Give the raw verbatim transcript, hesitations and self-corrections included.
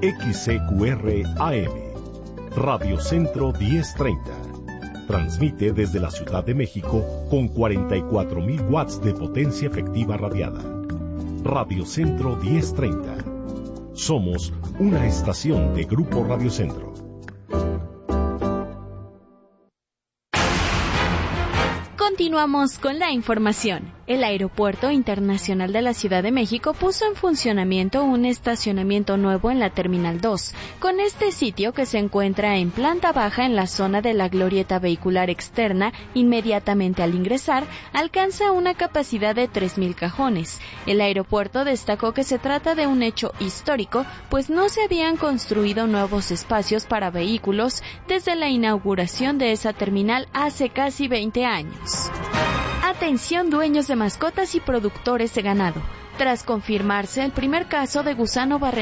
X C Q R A M, Radio Centro diez treinta. Transmite desde la Ciudad de México con cuarenta y cuatro mil watts de potencia efectiva radiada. Radio Centro diez treinta. Somos una estación de Grupo Radio Centro. Continuamos con la información. El Aeropuerto Internacional de la Ciudad de México puso en funcionamiento un estacionamiento nuevo en la Terminal dos. Con este sitio, que se encuentra en planta baja en la zona de la glorieta vehicular externa, inmediatamente al ingresar, alcanza una capacidad de tres mil cajones. El aeropuerto destacó que se trata de un hecho histórico, pues no se habían construido nuevos espacios para vehículos desde la inauguración de esa terminal hace casi veinte años. Atención, dueños de mascotas y productores de ganado. Tras confirmarse el primer caso de gusano barreno